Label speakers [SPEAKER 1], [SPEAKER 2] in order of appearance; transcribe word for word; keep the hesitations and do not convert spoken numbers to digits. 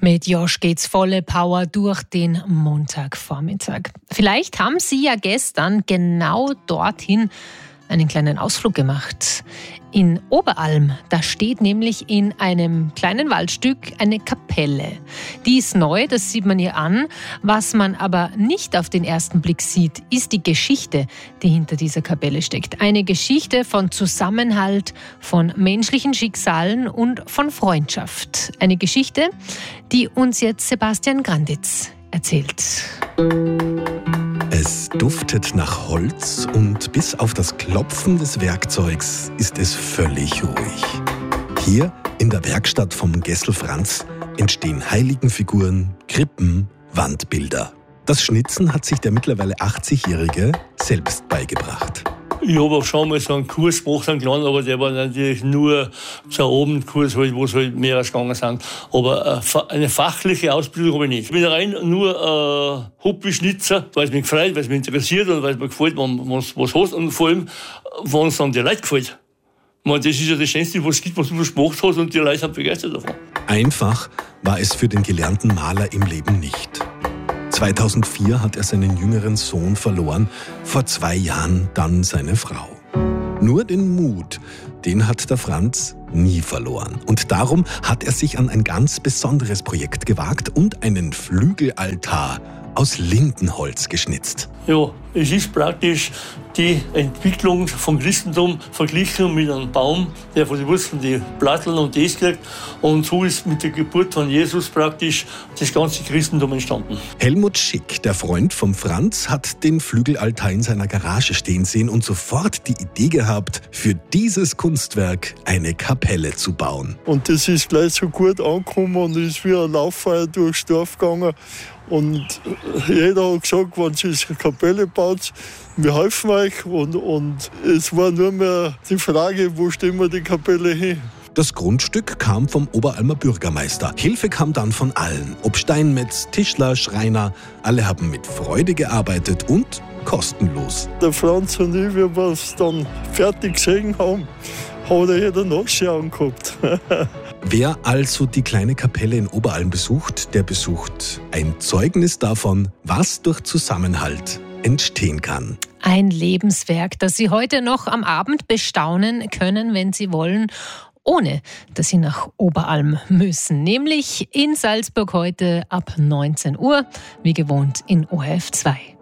[SPEAKER 1] Mit Josch geht's volle Power durch den Montagvormittag. Vielleicht haben Sie ja gestern genau dorthin einen kleinen Ausflug gemacht. In Oberalm, da steht nämlich in einem kleinen Waldstück eine Kapelle. Die ist neu, das sieht man ihr an. Was man aber nicht auf den ersten Blick sieht, ist die Geschichte, die hinter dieser Kapelle steckt. Eine Geschichte von Zusammenhalt, von menschlichen Schicksalen und von Freundschaft. Eine Geschichte, die uns jetzt Sebastian Granditz erzählt.
[SPEAKER 2] Es duftet nach Holz und bis auf das Klopfen des Werkzeugs ist es völlig ruhig. Hier in der Werkstatt vom Gessl Franz entstehen Heiligenfiguren, Krippen, Wandbilder. Das Schnitzen hat sich der mittlerweile achtzigjährige selbst beigebracht.
[SPEAKER 3] Ich habe auch schon mal so einen Kurs gemacht, einen kleinen, aber der war natürlich nur so ein Abendkurs, halt, wo es halt mehr gegangen sind. Aber eine fachliche Ausbildung habe ich nicht. Ich bin rein nur äh, Hobby-Schnitzer, weil es mich freut, weil es mich interessiert und weil es mir gefällt, wenn man was, was hast. Und vor allem, wenn es dann den Leuten gefällt. Ich meine, das ist ja das Schönste, was es gibt, was du gemacht hast und die Leute sind begeistert davon.
[SPEAKER 2] Einfach war es für den gelernten Maler im Leben nicht. zweitausendvier hat er seinen jüngeren Sohn verloren, vor zwei Jahren dann seine Frau. Nur den Mut, den hat der Franz nie verloren. Und darum hat er sich an ein ganz besonderes Projekt gewagt und einen Flügelaltar aus Lindenholz geschnitzt.
[SPEAKER 3] Ja, es ist praktisch die Entwicklung vom Christentum verglichen mit einem Baum, der von den Wurzeln die Platteln und das kriegt. Und so ist mit der Geburt von Jesus praktisch das ganze Christentum entstanden.
[SPEAKER 2] Helmut Schick, der Freund vom Franz, hat den Flügelaltar in seiner Garage stehen sehen und sofort die Idee gehabt, für dieses Kunstwerk eine Kapelle zu bauen.
[SPEAKER 4] Und das ist gleich so gut angekommen und ist wie ein Lauffeuer durchs Dorf gegangen. Und jeder hat gesagt, wenn ihr eine Kapelle baut, wir helfen euch. Und, und es war nur mehr die Frage, wo stellen wir die Kapelle hin?
[SPEAKER 2] Das Grundstück kam vom Oberalmer Bürgermeister. Hilfe kam dann von allen. Ob Steinmetz, Tischler, Schreiner, alle haben mit Freude gearbeitet und kostenlos.
[SPEAKER 4] Der Franz und ich, wie wir es dann fertig gesehen haben, hat er jeder Nachschauen gehabt.
[SPEAKER 2] Wer also die kleine Kapelle in Oberalm besucht, der besucht ein Zeugnis davon, was durch Zusammenhalt entstehen kann.
[SPEAKER 1] Ein Lebenswerk, das Sie heute noch am Abend bestaunen können, wenn Sie wollen, ohne dass Sie nach Oberalm müssen. Nämlich in Salzburg heute ab neunzehn Uhr, wie gewohnt in O R F zwei.